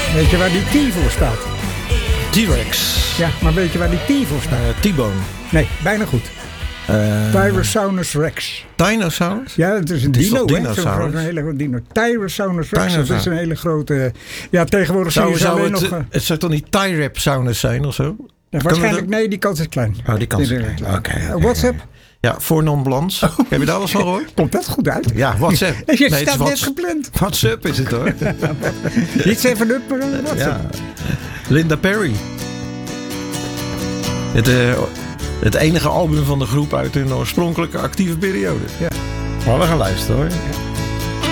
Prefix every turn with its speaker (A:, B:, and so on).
A: Weet je waar die T voor staat?
B: T-Rex.
A: Ja, maar weet je waar die T voor staat?
B: T-Bone.
A: Nee, bijna goed. Tyrannosaurus Rex.
B: Dinosaurus?
A: Ja, het is een
B: Het is
A: dino,
B: toch
A: hè?
B: dinosaurus?
A: Zo'n hele grote dino. Tyrannosaurus Rex,
B: Tyrannosaurus.
A: dat is een hele grote... Ja, tegenwoordig zie je ze alleen nog...
B: Het zou toch niet T-Rex zijn of zo?
A: Ja, waarschijnlijk, nee, die kans is klein.
B: Oh, die kans is
A: is
B: klein. Oké.
A: WhatsApp?
B: Ja, voor non-blans. Heb je daar wel eens van gehoord?
A: Komt dat goed uit?
B: Ja, WhatsApp.
A: Je
B: Nee, het is
A: staat net gepland.
B: WhatsApp is het hoor.
A: Niet 7-up, maar WhatsApp.
B: Ja. Linda Perry. Het enige album van de groep uit hun oorspronkelijke actieve periode.
A: Ja.
B: Maar we gaan luisteren hoor.